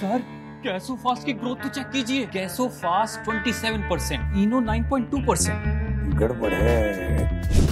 Sir Gasofast की growth तो check कीजिए, गैसोफास्ट 27%, इनो 9.2%। गड़बड़ है।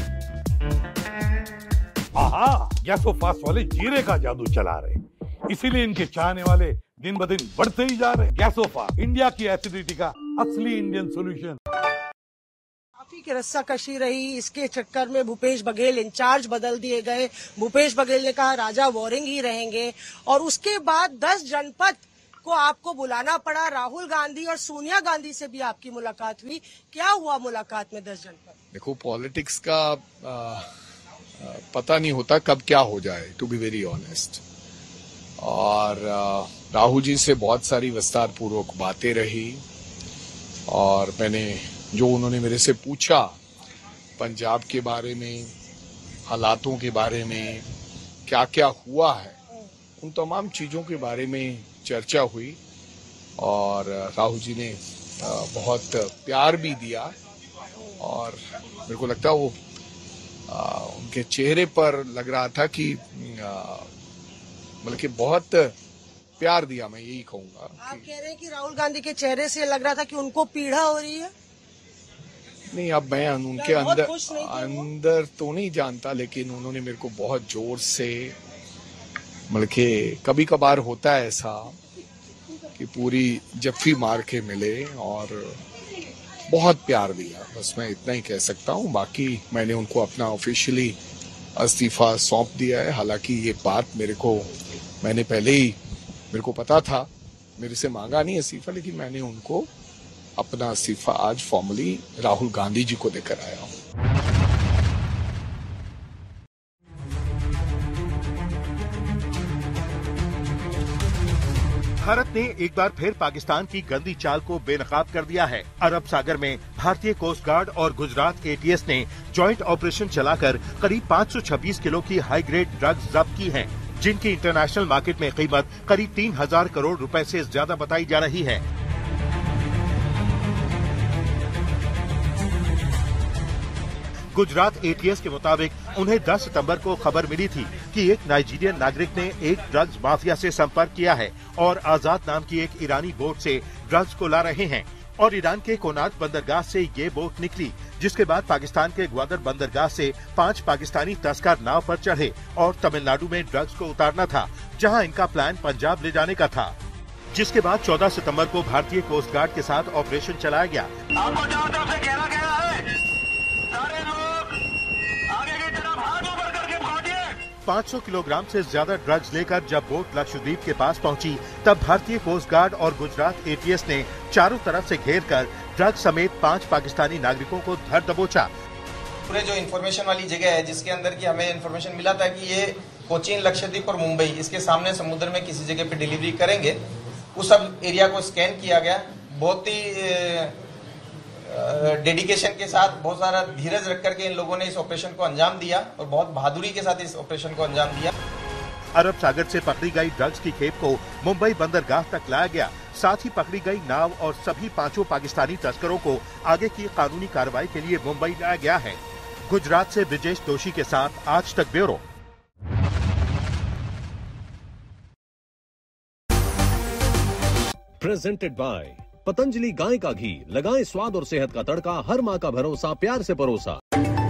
आहा, गैसोफास्ट वाले जीरे का जादू चला रहे, इसीलिए इनके चाहने वाले दिन ब दिन बढ़ते ही जा रहे। गैसोफास्ट, इंडिया की एसिडिटी का असली इंडियन सोल्यूशन। काफी की रस्साकशी रही, इसके चक्कर में भूपेश बघेल इंचार्ज बदल दिए गए। भूपेश बघेल ने कहा राजा वारिंग ही रहेंगे, और उसके बाद 10 जनपद को आपको बुलाना पड़ा। राहुल गांधी और सोनिया गांधी से भी आपकी मुलाकात हुई, क्या हुआ मुलाकात में 10 जनपद? देखो, पॉलिटिक्स का पता नहीं होता कब क्या हो जाए, टू बी वेरी ऑनेस्ट। और राहुल जी से बहुत सारी विस्तार पूर्वक बातें रही, और मैंने जो उन्होंने मेरे से पूछा पंजाब के बारे में, हालातों के बारे में, क्या क्या हुआ है, उन तमाम चीजों के बारे में चर्चा हुई। और राहुल जी ने बहुत प्यार भी दिया, और मेरे को लगता है वो उनके चेहरे पर लग रहा था कि बल्कि बहुत प्यार दिया, मैं यही कहूंगा। आप कह रहे हैं कि राहुल गांधी के चेहरे से लग रहा था कि उनको पीड़ा हो रही है? नहीं, अब मैं उनके अंदर तो नहीं जानता, लेकिन उन्होंने मेरे को बहुत जोर से, मतलब कि कभी कभार होता है ऐसा कि पूरी जफ्फी मार के मिले और बहुत प्यार दिया, बस मैं इतना ही कह सकता हूँ। बाकी मैंने उनको अपना ऑफिशियली इस्तीफा सौंप दिया है। हालांकि ये बात मैंने पहले ही, मेरे को पता था, मेरे से मांगा नहीं इस्तीफा, लेकिन मैंने उनको अपना इस्तीफा आज फॉर्मली राहुल गांधी जी को देकर आया हूँ। भारत ने एक बार फिर पाकिस्तान की गंदी चाल को बेनकाब कर दिया है। अरब सागर में भारतीय कोस्ट गार्ड और गुजरात एटीएस ने जॉइंट ऑपरेशन चलाकर करीब 526 किलो की हाई ग्रेड ड्रग्स जब्त की हैं, जिनकी इंटरनेशनल मार्केट में कीमत करीब 3000 करोड़ रुपए से ज्यादा बताई जा रही है। गुजरात एटीएस के मुताबिक उन्हें 10 सितंबर को खबर मिली थी कि एक नाइजीरियन नागरिक ने एक ड्रग्स माफिया से संपर्क किया है और आजाद नाम की एक ईरानी बोट से ड्रग्स को ला रहे हैं, और ईरान के कोनार्क बंदरगाह से ये बोट निकली, जिसके बाद पाकिस्तान के ग्वादर बंदरगाह से 5 पाकिस्तानी तस्कर नाव पर चढ़े और तमिलनाडु में ड्रग्स को उतारना था, जहां इनका प्लान पंजाब ले जाने का था। जिसके बाद 14 सितंबर को भारतीय कोस्ट गार्ड के साथ ऑपरेशन चलाया गया। आपको चारों तरफ से घेरा गया है, सारे लोग आगे की तरफ हाथ ऊपर करके भागिए। 500 किलोग्राम से ज्यादा ड्रग्स लेकर जब बोट लक्षद्वीप के पास पहुंची, तब भारतीय कोस्ट गार्ड और गुजरात एटीएस ने चारों तरफ से घेरकर ड्रग्स समेत 5 पाकिस्तानी नागरिकों को धर दबोचा। पूरे जो इन्फॉर्मेशन वाली जगह है, जिसके अंदर की हमें इन्फॉर्मेशन मिला था कि ये कोचीन, लक्षद्वीप और मुंबई, इसके सामने समुद्र में किसी जगह पे डिलीवरी करेंगे, उस सब एरिया को स्कैन किया गया। बहुत ही डेडिकेशन के साथ, बहुत सारा धीरज रख करके इन लोगों ने इस ऑपरेशन को अंजाम दिया, और बहुत बहादुरी के साथ इस ऑपरेशन को अंजाम दिया। अरब सागर से पकड़ी गई ड्रग्स की खेप को मुंबई बंदरगाह तक लाया गया। साथ ही पकड़ी गई नाव और सभी 5 पाकिस्तानी तस्करों को आगे की कानूनी कार्रवाई के लिए मुंबई लाया गया है। गुजरात से ब्रिजेश दोषी के साथ आज तक ब्यूरो। प्रेजेंटेड बाय पतंजलि गाय का घी, लगाएं स्वाद और सेहत का तड़का, हर माह का भरोसा, प्यार से परोसा।